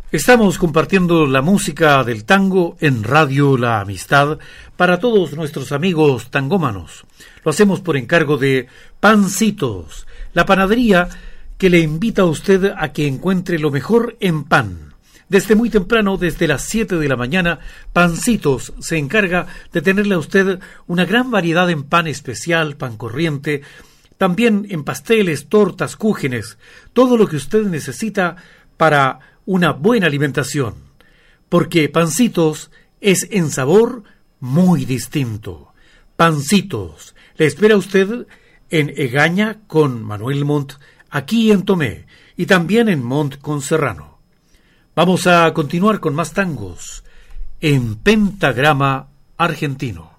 Estamos compartiendo la música del tango en Radio La Amistad para todos nuestros amigos tangómanos. Lo hacemos por encargo de Pancitos, la panadería que le invita a usted a que encuentre lo mejor en pan. Desde muy temprano, desde las 7 de la mañana, Pancitos se encarga de tenerle a usted una gran variedad en pan especial, pan corriente, también en pasteles, tortas, cúgenes, todo lo que usted necesita para una buena alimentación, porque Pancitos es en sabor muy distinto. Pancitos, le espera usted en Egaña con Manuel Montt, aquí en Tomé, y también en Montt con Serrano. Vamos a continuar con más tangos en pentagrama argentino.